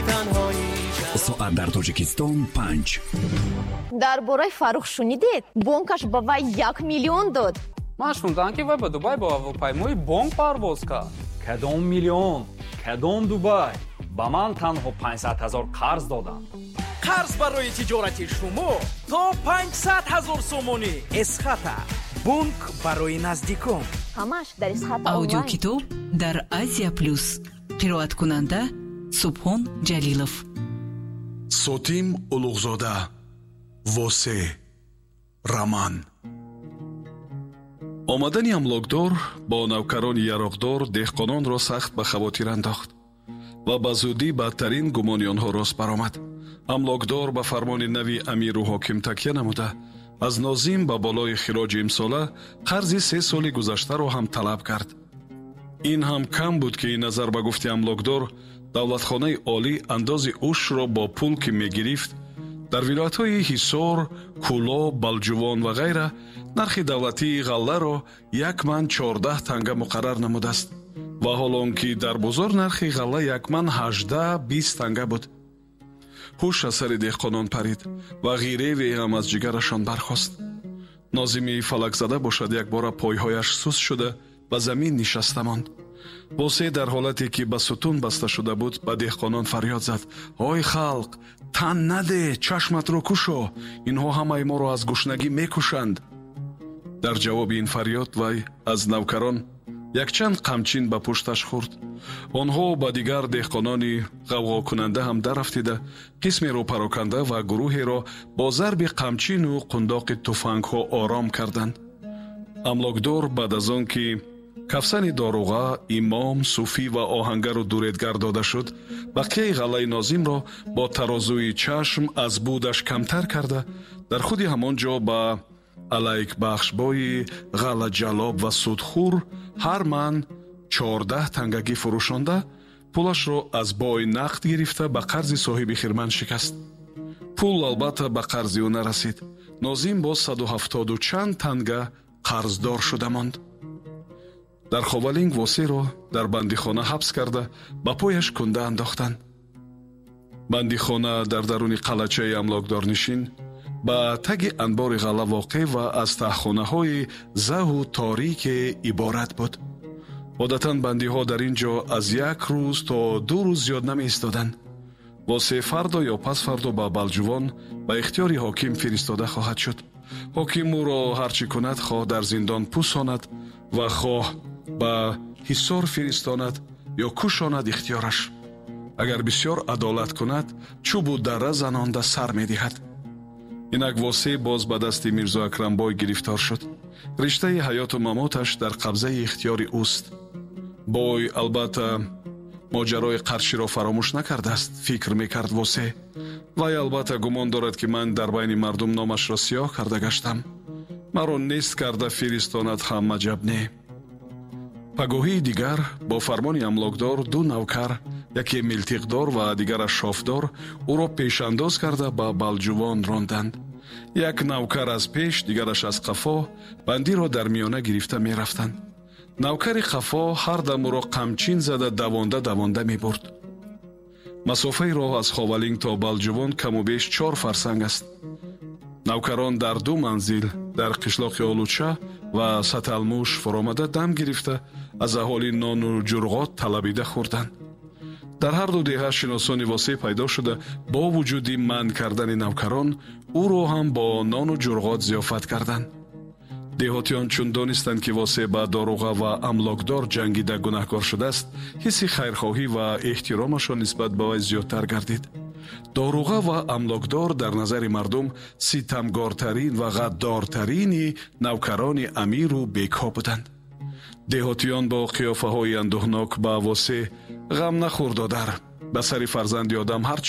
ساعت در تاجیکستان 5. درباره فاروق شنیدید؟ بانکش به وی 1 میلیون داد. من شنیدم که وی به دبی با هواپیمای بانک پرواز کرد. کدام میلیون؟ کدام دبی؟ به من تنها 500,000 قرض دادن. قرض برای تجارت شما تا 500,000 سومونی اسخطه. بانک برای نزدیکان. همش در اسخطه аудио آنلاین. کتاب در آسیا پلюс. قرائت کننده سبحان جلیلов. سوتیم اولوغزاده، واسه، رمان. آمدن املاکدار با نوکران یراقدار دهقانان را سخت به خواطر انداخت و به زودی بدترین گمانی آنها راست برآمد. املاکدار به فرمان نوی امیر و حاکم تکیه نموده از ناظم به بالای خراج امساله قرض 3 سال گذشته را هم طلب کرد. این هم کم بود که نظر به گفت املاکدار دولتخانه عالی انداز اوش را با پول که می گرفت در ولایت‌های حصار، کولا، بلجوان و غیره نرخ دولتی غله را 1 من 14 تنگه مقرر نموده است و حالان که در بازار نرخ غله 1 من 18-20 تنگه بود. هوش از سر دهقانان پرید و غیره هم از جگرشان برخاست. ناظمی فلک زده باشد یک بار پایهایش سوس شده به زمین نشسته ماند. واسه در حالتی که به ستون بسته شده بود به دهقانان فریاد زد: آی خلق، تن نده، چشمت رو کشو، اینها همه ما رو از گشنگی میکشند. در جواب این فریاد وی از نوکران یک چند قمچین به پشتش خورد. آنها با دیگر دهقانانی غوغا کننده هم در رفتیده قسمی رو پراکنده و گروهی را با ضرب قمچین و قنداق تفنگ ها آرام کردند. املاکدار بعد از آن که کفسن داروغه، امام، صوفی و آهنگر رو دوریدگر داده شد، بقیه غله ناظم را با ترازوی چشم از بودش کمتر کرده در خودی همان جا با علیک بخشبای غله جلاب و سودخور هر من 14 تنگگی فروشانده پولش را از بای نقد گرفته به قرض صاحب خیرمن شکست. پول البته به قرض او نرسید. ناظم با 170 و چند تنگه قرضدار شده ماند. در خوالینگ واسه را در بندیخانه حبس کرده با پایش کنده انداختند. بندیخانه در درون قلعه املاکدار نشین با تگ انبار غله واقع و از تهخانه های زه و تاریک عبارت بود. عادتاً بندی ها در اینجا از 1 روز تا 2 روز زیاد نمی ایستادند. واسه فردا یا پس فردا با بلجوان به اختیار حاکم فرستاده خواهد شد. حاکم او را هرچی کند، خواه در زندان پوساند و خواه به حصار فرستاند یا کشاند اختیارش. اگر بسیار عدالت کند چوب دره زنانده سر می دهد. اینک واسه باز به دست میرزا اکرمبای گرفتار شد. رشته حیات و مماتش در قبضه اختیار اوست. بای البته ماجرای قرشی را فراموش نکرده است. فکر میکرد واسه وی البته گمان دارد که من در بین مردم نامش را سیاه کرده گشتم. مرا نیست کرده فرستاند هم عجب نه. پگاهی دیگر با فرمان املاکدار 2 نوکر، یکی ملتقدار و دیگر شافدار او را پیش انداز کرده با بلجوان راندند. یک نوکر از پیش، دیگرش از قفا بندی را در میانه گرفته می رفتند. نوکر قفا هر دم را قمچین زده دوانده می برد. مسافه راه از خوالینگ تا بلجوان کم و بیش 4 فرسنگ است. نوکران در 2 منزل در قشلاق آلوچه و ستلموش فرامده دم گرفته از اهالی نان و جرغات طلبیده خوردند. در هر 2 دهه شناسان واسه پیدا شده با وجودی منع کردن نوکران او را هم با نان و جرغات ضیافت کردند. دهاتیان چون دانستند که واسه با داروغه و املاکدار جنگیده گناهکار شده است، حسی خیرخواهی و احترامشان نسبت به وی زیادتر گردید. داروغه و املاکدار در نظر مردم ستمگارترین و غدارترین نوکران امیر و بیکها بودند. دهاتیان با قیافه های اندوهناک با واسه غم نخوردادر به سر فرزند آدم هر